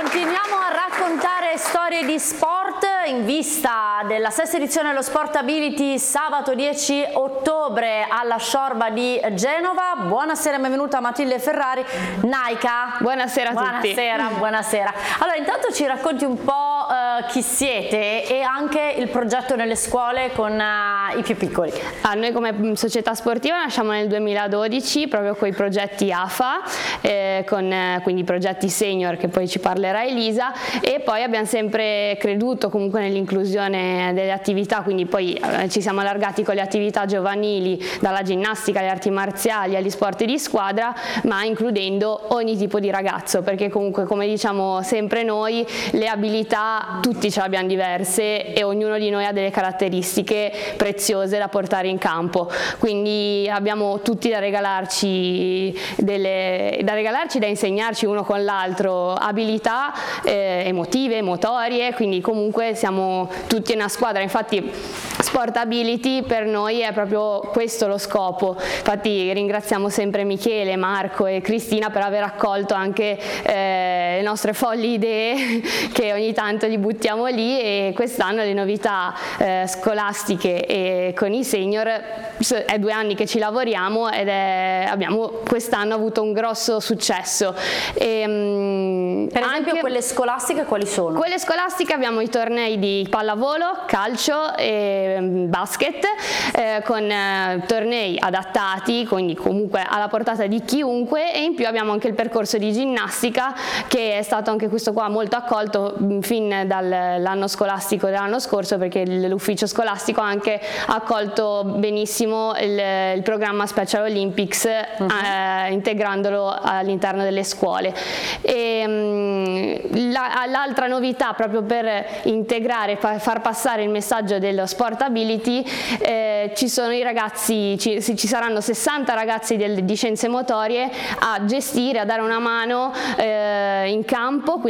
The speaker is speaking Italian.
Continuiamo a raccontare storie di sport in vista della sesta edizione dello Sportability sabato 10 ottobre alla Sciorba di Genova. Buonasera e benvenuta Matilde Ferrari, Naika. Buonasera a tutti. Buonasera. Allora, intanto ci racconti un po' chi siete e anche il progetto nelle scuole con i più piccoli. Noi come società sportiva nasciamo nel 2012 proprio con i progetti AFA, quindi progetti senior che poi ci parlerà Elisa, e poi abbiamo sempre creduto comunque nell'inclusione delle attività, quindi poi ci siamo allargati con le attività giovanili, dalla ginnastica alle arti marziali agli sport di squadra, ma includendo ogni tipo di ragazzo, perché comunque, come diciamo sempre noi, le abilità tutti ce le abbiamo diverse e ognuno di noi ha delle caratteristiche preziose da portare in campo, quindi abbiamo tutti da regalarci, da insegnarci uno con l'altro abilità emotive, motorie, quindi comunque siamo tutti una squadra. Infatti Sportability per noi è proprio questo lo scopo. Infatti ringraziamo sempre Michele, Marco e Cristina per aver accolto anche le nostre folli idee che ogni tanto li buttiamo lì, e quest'anno le novità scolastiche e con i senior è 2 anni che ci lavoriamo ed abbiamo quest'anno avuto un grosso successo. Per esempio quelle scolastiche quali sono? Quelle scolastiche abbiamo i tornei di pallavolo, calcio e basket, con tornei adattati, quindi comunque alla portata di chiunque, e in più abbiamo anche il percorso di ginnastica che è stato anche questo qua molto accolto fin dall'anno scolastico dell'anno scorso, perché l'ufficio scolastico ha anche accolto benissimo il programma Special Olympics, integrandolo all'interno delle scuole. L'altra novità, proprio per integrare, far passare il messaggio dello Sportability, ci sono i ragazzi, ci saranno 60 ragazzi di scienze motorie a gestire, a dare una mano in campo.